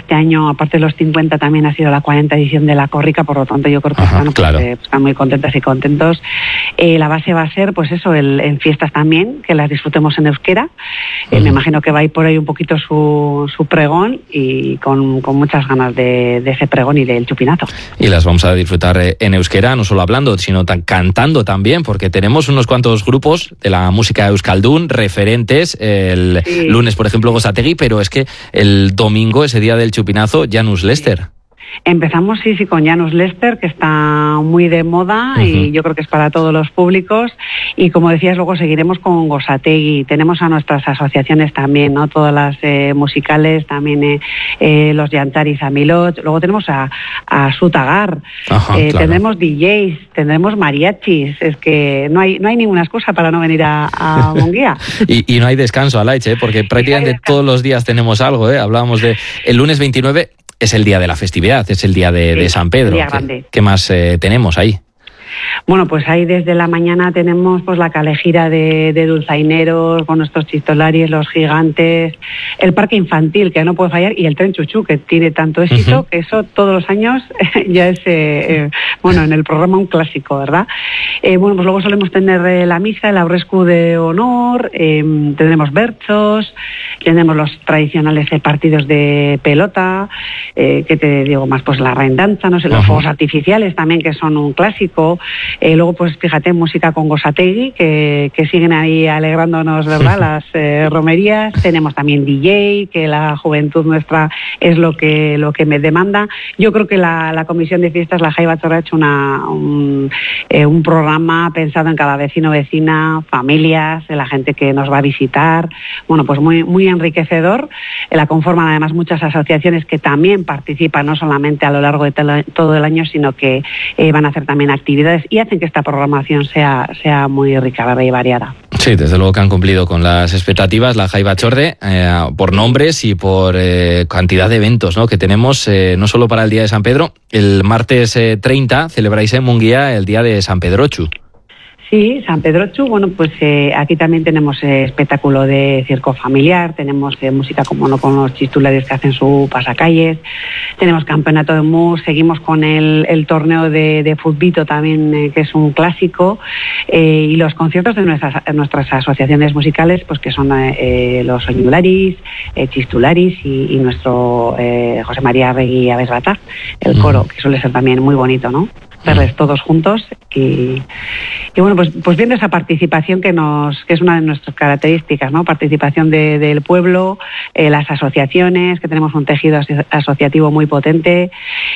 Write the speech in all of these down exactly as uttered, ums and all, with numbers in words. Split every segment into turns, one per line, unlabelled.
este año, aparte de los cincuenta, también ha sido la cuarenta edición de la Córrica, por lo tanto yo creo que
Ajá,
están,
claro.
pues, eh, están muy contentas y contentos. Eh, la base va a ser, pues eso, el, en fiestas también, que las disfrutemos en euskera. Eh, uh-huh. Me imagino que va a ir por ahí un poquito su, su pregón y con, con muchas ganas de, de ese pregón y del chupinazo.
Y las vamos a disfrutar en euskera, no solo hablando, sino tan, cantando también, porque tenemos unos cuantos grupos de la música euskaldún referentes. El sí. lunes, por ejemplo, Gosategui, pero es que el domingo, ese día del chupinazo, Janus Lester. Sí.
Empezamos, sí, sí, con Janus Lester, que está muy de moda uh-huh. y yo creo que es para todos los públicos. Y como decías, luego seguiremos con Gosategui. Tenemos a nuestras asociaciones también, ¿no? Todas las eh, musicales, también eh, eh, los Yantaris Amilot. Luego tenemos a, a Sutagar. Ajá, eh, claro. Tendremos D Js, tendremos mariachis. Es que no hay no hay ninguna excusa para no venir a, a Munguía.
y, y no hay descanso, Alaitz, ¿eh? Porque prácticamente no todos los días tenemos algo, ¿eh? Hablábamos de el lunes veintinueve. Es el día de la festividad, es el día de, sí, de San Pedro.
Día grande.
¿Qué, qué más eh, tenemos ahí?
Bueno, pues ahí desde la mañana tenemos pues la calejira de, de dulzaineros, con nuestros chistolaris, los gigantes, el parque infantil, que no puede fallar, y el tren chuchú, que tiene tanto éxito, uh-huh. que eso todos los años ya es, eh, eh, bueno, en el programa un clásico, ¿verdad? Eh, bueno, pues luego solemos tener eh, la misa, el aurrescu de honor, eh, tendremos berchos, tenemos los tradicionales eh, partidos de pelota, eh, que te digo más, pues la reindanza, no sé, los uh-huh. fuegos artificiales también, que son un clásico. Eh, luego, pues fíjate, música con Gosategui, que, que siguen ahí alegrándonos, ¿verdad?, las eh, romerías. Tenemos también D J, que la juventud nuestra es lo que lo que me demanda. Yo creo que la, la Comisión de Fiestas, la Jai Batzorde, ha hecho una, un, eh, un programa pensado en cada vecino, vecina, familias, de la gente que nos va a visitar. Bueno, pues muy, muy enriquecedor. Eh, la conforman además muchas asociaciones que también participan, no solamente a lo largo de telo, todo el año, sino que eh, van a hacer también actividades y hacen que esta programación sea, sea muy rica y variada.
Sí, desde luego que han cumplido con las expectativas la Jai Batzorde, eh, por nombres y por eh, cantidad de eventos, ¿no?, que tenemos, eh, no solo para el Día de San Pedro. El martes eh, treinta celebráis en Munguía el Día de San Pedrochu.
Sí, San Pedrochu, bueno, pues eh, aquí también tenemos eh, espectáculo de circo familiar, tenemos eh, música como no con los chistulares que hacen su pasacalles, tenemos campeonato de mus, seguimos con el, el torneo de, de futbito también, eh, que es un clásico, eh, y los conciertos de nuestras, nuestras asociaciones musicales, pues que son eh, los Oñularis, eh, Chistularis y, y nuestro eh, José María Regui Abesbata, el coro, que suele ser también muy bonito, ¿no?, verles todos juntos y, y bueno, pues, pues viendo esa participación que nos que es una de nuestras características, ¿no? Participación de, del pueblo, eh, las asociaciones, que tenemos un tejido aso- asociativo muy potente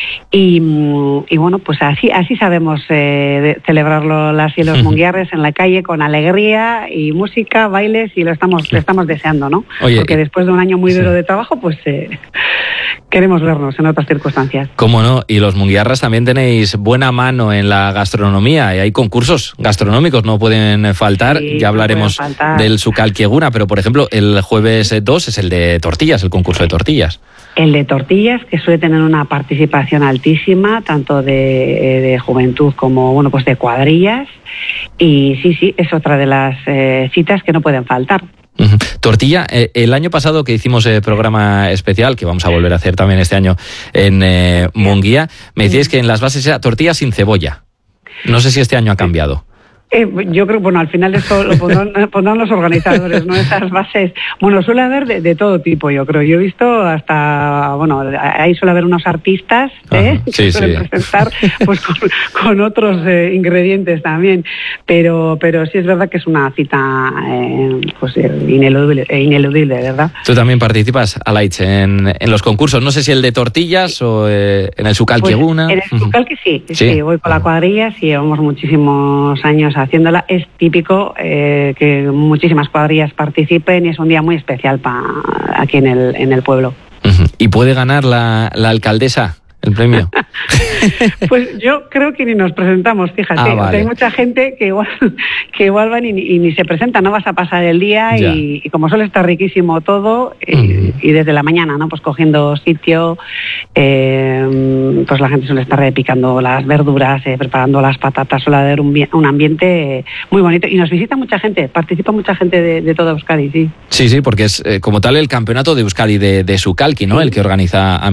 y, y bueno, pues así así sabemos eh, celebrarlo las y los munguiarres en la calle con alegría y música, bailes, y lo estamos lo estamos deseando, ¿no? Oye, porque después de un año muy duro sí. de trabajo, pues eh, queremos vernos en otras circunstancias.
Cómo no, y los munguiarras también tenéis buena mano en la gastronomía, y hay concursos gastronómicos, no pueden faltar, sí, ya hablaremos no faltar. del Sukalkieguna, pero por ejemplo el jueves dos es el de tortillas, el concurso de tortillas.
El de tortillas, que suele tener una participación altísima, tanto de, de juventud como bueno, pues de cuadrillas, y sí, sí, es otra de las eh, citas que no pueden faltar.
Uh-huh. Tortilla, eh, el año pasado que hicimos el eh, programa especial, que vamos a volver a hacer también este año en eh, Munguía, me decíais que en las bases era tortilla sin cebolla. No sé si este año ha cambiado.
Eh, yo creo, bueno, al final eso lo pondrán, pondrán los organizadores, ¿no? Esas bases. Bueno, suele haber de, de todo tipo, yo creo. Yo he visto hasta, bueno, ahí suele haber unos artistas, ¿eh?
Ajá, sí,
que suelen sí. presentar pues con, con otros eh, ingredientes también. Pero, pero sí es verdad que es una cita eh, pues ineludible, ineludible, ¿verdad?
Tú también participas, Alaitz, en, en los concursos. No sé si el de tortillas o eh, en el Sukalkieguna.
Pues en el Sukalki sí, sí, sí, voy con la cuadrilla, sí, llevamos muchísimos años haciéndola. Es típico eh, que muchísimas cuadrillas participen y es un día muy especial pa, aquí en el, en el pueblo.
Uh-huh. ¿Y puede ganar la, la alcaldesa el premio?
Pues yo creo que ni nos presentamos, fíjate. Ah, vale. O sea, hay mucha gente que igual, que igual van y, y ni se presenta, no vas a pasar el día y, y como suele estar riquísimo todo, y, uh-huh. y desde la mañana, ¿no? Pues cogiendo sitio, eh, pues la gente suele estar picando las verduras, eh, preparando las patatas, suele haber un, un ambiente eh, muy bonito. Y nos visita mucha gente, participa mucha gente de, de toda Euskadi, sí.
Sí, sí, porque es eh, como tal el campeonato de Euskadi de, de Sukalki, ¿no? Sí. El que organiza